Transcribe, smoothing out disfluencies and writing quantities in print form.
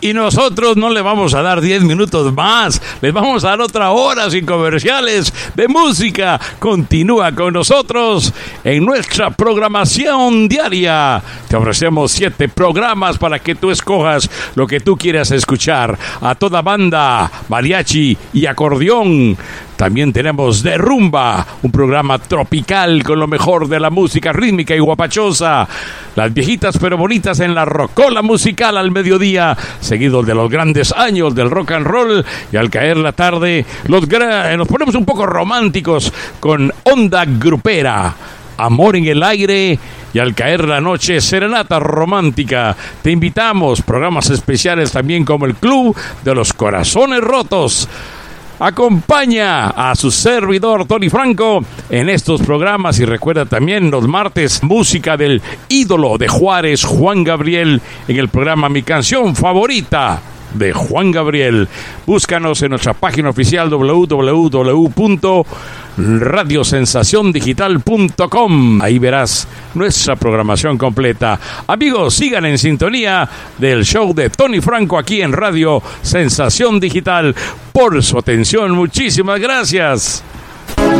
Y nosotros no le vamos a dar 10 minutos más, les vamos a dar otra hora sin comerciales de música. Continúa con nosotros en nuestra programación diaria. Te ofrecemos 7 programas para que tú escojas lo que tú quieras escuchar. A toda banda, mariachi y acordeón. También tenemos De Rumba, un programa tropical con lo mejor de la música rítmica y guapachosa. Las viejitas pero bonitas en la rocola musical al mediodía, seguido de los grandes años del rock and roll. Y al caer la tarde, nos ponemos un poco románticos con Onda Grupera, Amor en el Aire. Y al caer la noche, serenata romántica. Te invitamos, programas especiales también como el Club de los Corazones Rotos. Acompaña a su servidor Tony Franco en estos programas y recuerda también los martes música del ídolo de Juárez, Juan Gabriel, en el programa Mi Canción Favorita de Juan Gabriel. Búscanos en nuestra página oficial www.radiosensaciondigital.com. Ahí verás nuestra programación completa. Amigos, sigan en sintonía del show de Tony Franco aquí en Radio Sensación Digital. Por su atención, muchísimas gracias.